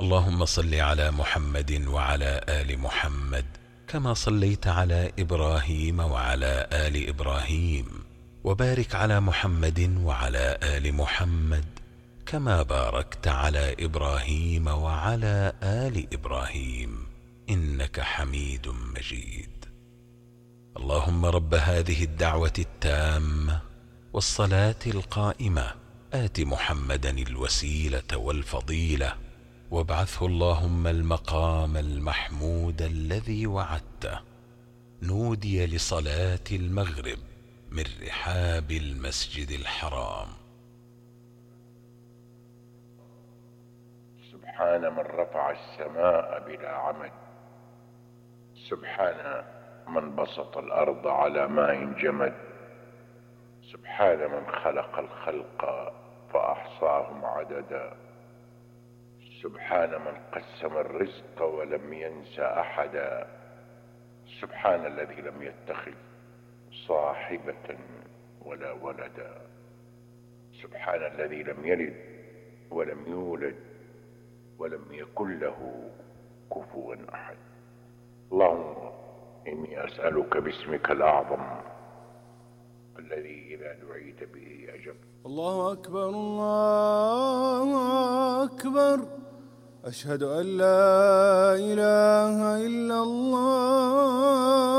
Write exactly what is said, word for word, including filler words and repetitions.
اللهم صل على محمد وعلى آل محمد كما صليت على إبراهيم وعلى آل إبراهيم، وبارك على محمد وعلى آل محمد كما باركت على إبراهيم وعلى آل إبراهيم إنك حميد مجيد. اللهم رب هذه الدعوة التامة والصلاة القائمة آت محمدا الوسيلة والفضيلة وابعثه اللهم المقام المحمود الذي وعدته. نودي لصلاة المغرب من رحاب المسجد الحرام. سبحان من رفع السماء بلا عمد، سبحان من بسط الأرض على ماء جمد، سبحان من خلق الخلق فأحصاهم عددا، سبحان من قسم الرزق ولم ينس أحدا، سبحان الذي لم يتخذ صاحبة ولا ولدا، سبحان الذي لم يلد ولم يولد ولم يكن له كفوا أحد. اللهم إني أسألك باسمك الأعظم الذي إذا دعيت به أجبت. الله أكبر الله أكبر، أشهد أن لا إله إلا الله.